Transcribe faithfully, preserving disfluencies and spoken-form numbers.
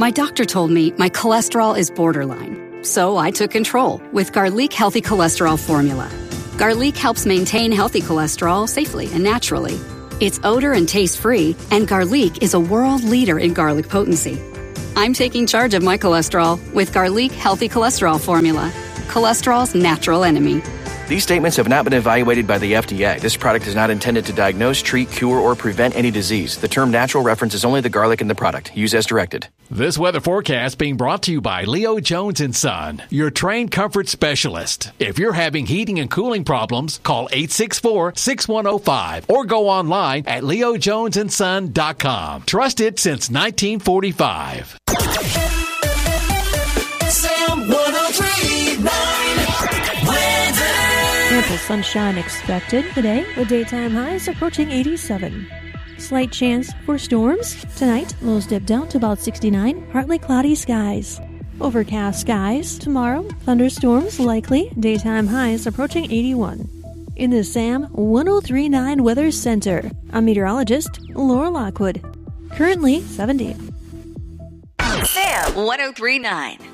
My doctor told me my cholesterol is borderline, so I took control with Garlic Healthy Cholesterol Formula. Garlic helps maintain healthy cholesterol safely and naturally. It's odor and taste-free, and Garlic is a world leader in garlic potency. I'm taking charge of my cholesterol with Garlic Healthy Cholesterol Formula, cholesterol's natural enemy. These statements have not been evaluated by the F D A. This product is not intended to diagnose, treat, cure, or prevent any disease. The term natural references only the garlic in the product. Use as directed. This weather forecast being brought to you by Leo Jones and Son, your trained comfort specialist. If you're having heating and cooling problems, call eight six four, six one zero five or go online at leo jones and son dot com. Trusted since nineteen forty-five. Sam one oh three point nine weather. Ample sunshine expected today, with daytime highs approaching eighty-seven. Slight chance for storms. Tonight, lows dip down to about sixty-nine, partly cloudy skies. Overcast skies. Tomorrow, thunderstorms likely, daytime highs approaching eighty-one. In the Sam one oh three point nine Weather Center, I'm meteorologist Laura Lockwood. Currently seventy. Sam one oh three point nine.